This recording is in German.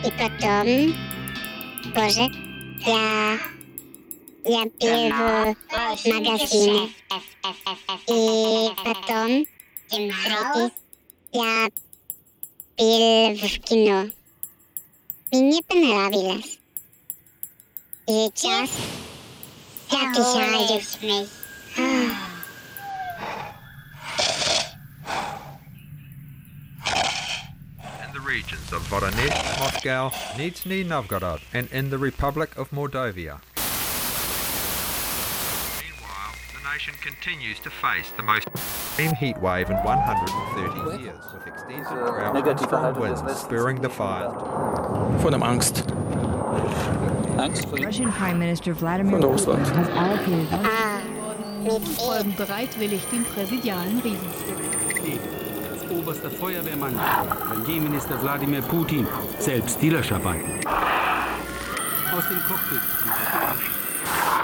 И потом тоже я пил в магазине. И потом третий я пил в кино. Мне понравилось. И сейчас я писаю. In the regions of Voronezh, Moscow, Nizhny Novgorod, and in the Republic of Mordovia. Meanwhile, the nation continues to face the most extreme heat wave in 130 years, with extensive drought and strong winds spurring the fires. Von der Angst. Angst vor Russian Prime Minister Vladimir Russland. Putin has allocated folgen bereitwillig dem präsidialen Friedensgipfel. Als oberster Feuerwehrmann Premierminister Wladimir Putin selbst die Löscher banden. Aus dem Cockpit.